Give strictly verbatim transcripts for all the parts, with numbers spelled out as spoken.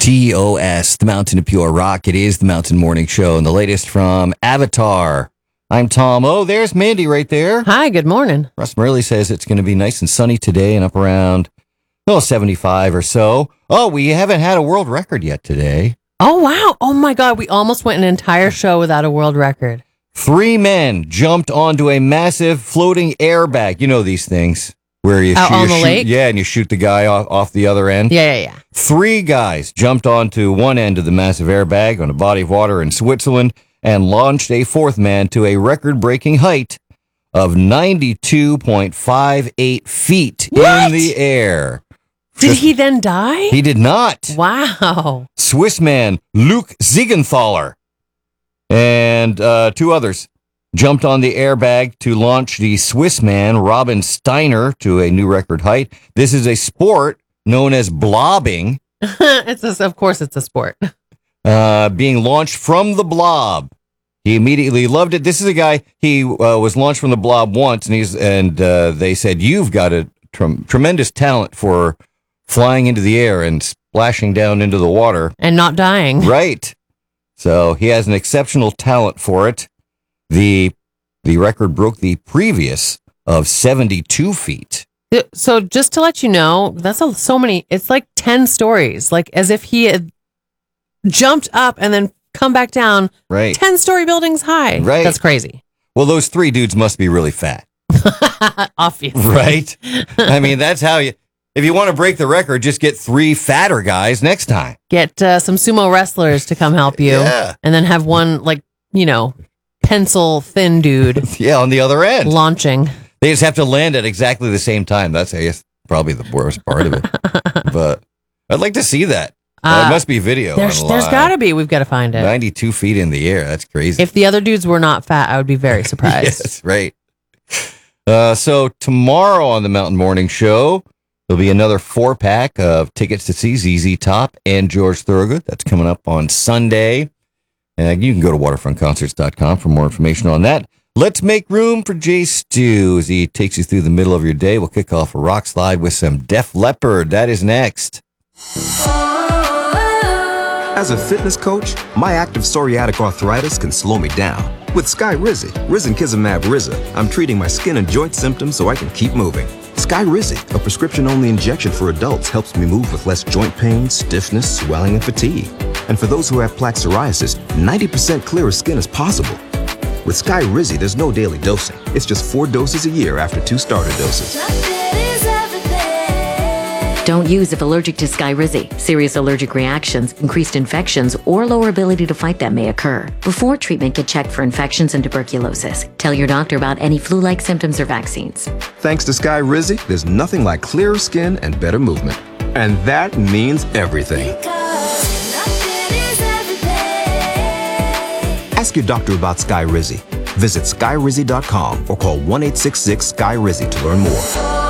T O S, the Mountain of Pure Rock. It is the Mountain Morning Show, and the latest from Avatar. I'm Tom. Oh, there's Mandy right there. Hi, good morning. Russ Murley says it's going to be nice and sunny today and up around, oh, seventy-five or so. Oh, we haven't had a world record yet today. Oh, wow. Oh, my God. We almost went an entire show without a world record. Three men jumped onto a massive floating airbag. You know these things where you, Out shoot, on you the shoot, lake? yeah, and you shoot the guy off, off the other end. Yeah, yeah, yeah. Three guys jumped onto one end of the massive airbag on a body of water in Switzerland and launched a fourth man to a record-breaking height of ninety-two point five eight feet What? in the air. Did Just- he then die? He did not. Wow. Swiss man Luke Siegenthaler and uh, two others jumped on the airbag to launch the Swiss man Robin Steiner to a new record height. This is a sport known as blobbing, it's a, of course, it's a sport. uh, being launched from the blob. He immediately loved it. This is a guy, he uh, was launched from the blob once, and he's and uh, they said, you've got a trem- tremendous talent for flying into the air and splashing down into the water. And not dying. Right. So he has an exceptional talent for it. The the record broke the previous of seventy-two feet. So just to let you know, that's a, so many, it's like ten stories, like as if he had jumped up and then come back down Right. ten story buildings high. Right. That's crazy. Well, those three dudes must be really fat. Obviously. Right? I mean, that's how you, if you want to break the record, just get three fatter guys next time. Get uh, some sumo wrestlers to come help you. Yeah. And then have one, like, you know, pencil thin dude Yeah, on the other end. launching. They just have to land at exactly the same time. That's, I guess, probably the worst part of it. But I'd like to see that. Uh, Uh, it must be video. There's, online. there's got to be. We've got to find it. ninety-two feet in the air. That's crazy. If the other dudes were not fat, I would be very surprised. Yes, right. Uh, so tomorrow on the Mountain Morning Show, there'll be another four pack of tickets to see Z Z Top and George Thorogood. That's coming up on Sunday. And you can go to waterfront concerts dot com for more information on that. Let's make room for Jay Stu as he takes you through the middle of your day. We'll kick off a rock slide with some Def Leppard. That is next. As a fitness coach, my active psoriatic arthritis can slow me down. With Skyrizi, Risankizumab Riza, I'm treating my skin and joint symptoms so I can keep moving. Skyrizi, a prescription-only injection for adults, helps me move with less joint pain, stiffness, swelling, and fatigue. And for those who have plaque psoriasis, ninety percent clearer skin is possible. With Skyrizi, there's no daily dosing. It's just four doses a year after two starter doses. Don't use if allergic to Skyrizi. Serious allergic reactions, increased infections, or lower ability to fight them may occur. Before treatment, get checked for infections and tuberculosis. Tell your doctor about any flu-like symptoms or vaccines. Thanks to Skyrizi, there's nothing like clearer skin and better movement. And that means everything. Ask your doctor about Skyrizi. Visit Skyrizi dot com or call one eight six six Skyrizi to learn more.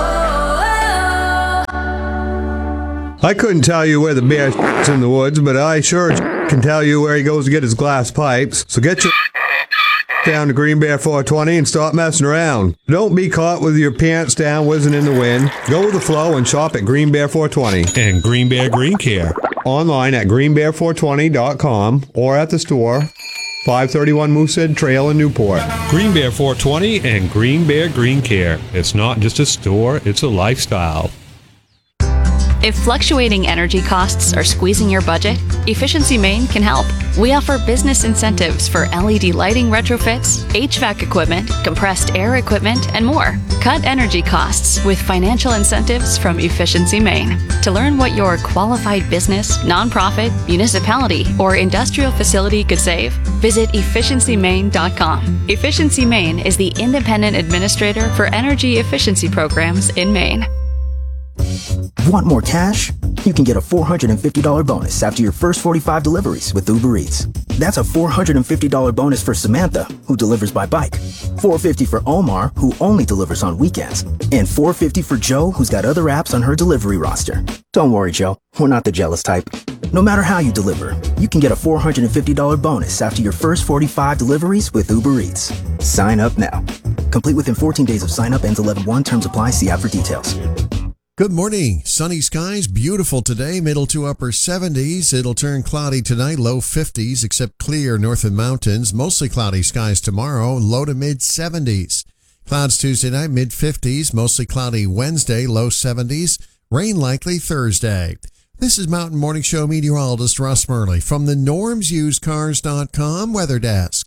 I couldn't tell you where the bear is in the woods, but I sure can tell you where he goes to get his glass pipes. So get your down to Green Bear four twenty and stop messing around. Don't be caught with your pants down whizzing in the wind. Go with the flow and shop at Green Bear four twenty. And Green Bear Green Care. Online at green bear four twenty dot com or at the store, five thirty-one Moosehead Trail in Newport. Green Bear four twenty and Green Bear Green Care. It's not just a store, it's a lifestyle. If fluctuating energy costs are squeezing your budget, Efficiency Maine can help. We offer business incentives for L E D lighting retrofits, H V A C equipment, compressed air equipment, and more. Cut energy costs with financial incentives from Efficiency Maine. To learn what your qualified business, nonprofit, municipality, or industrial facility could save, visit efficiency maine dot com. Efficiency Maine is the independent administrator for energy efficiency programs in Maine. Want more cash? You can get a four hundred fifty dollars bonus after your first forty-five deliveries with Uber Eats. That's a four hundred fifty dollars bonus for Samantha, who delivers by bike, four hundred fifty dollars for Omar, who only delivers on weekends, and four hundred fifty dollars for Joe, who's got other apps on her delivery roster. Don't worry, Joe. We're not the jealous type. No matter how you deliver, you can get a four hundred fifty dollars bonus after your first forty-five deliveries with Uber Eats. Sign up now. Complete within fourteen days of sign up. Ends eleven one. Terms apply. See app for details. Good morning. Sunny skies, beautiful today, middle to upper seventies. It'll turn cloudy tonight, low fifties, except clear north of mountains. Mostly cloudy skies tomorrow, low to mid seventies. Clouds Tuesday night, mid fifties, mostly cloudy Wednesday, low seventies. Rain likely Thursday. This is Mountain Morning Show meteorologist Russ Murley from the norms used cars dot com weather desk.